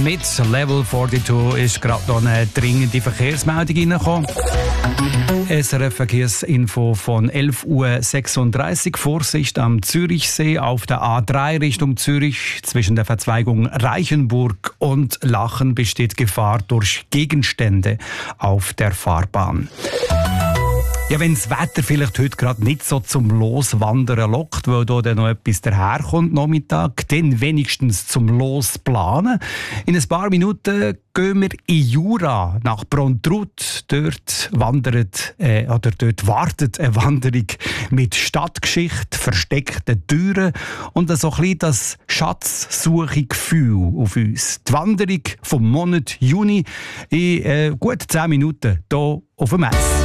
mit Level 42 ist gerade noch eine dringende Verkehrsmeldung reingekommen. SRF-Verkehrsinfo von 11:36 Uhr. Vorsicht am Zürichsee auf der A3 Richtung Zürich. Zwischen der Verzweigung Reichenburg und Lachen besteht Gefahr durch Gegenstände auf der Fahrbahn. Ja, wenn das Wetter vielleicht heute gerade nicht so zum Loswandern lockt, weil da dann noch etwas daherkommt Nachmittag, dann wenigstens zum Losplanen. In ein paar Minuten gehen wir in Jura nach Brontrut. Dort wartet eine Wanderung mit Stadtgeschichte, versteckten Türen und so ein bisschen das Schatzsuche-Gefühl auf uns. Die Wanderung vom Monat Juni in gut 10 Minuten hier auf dem Mess.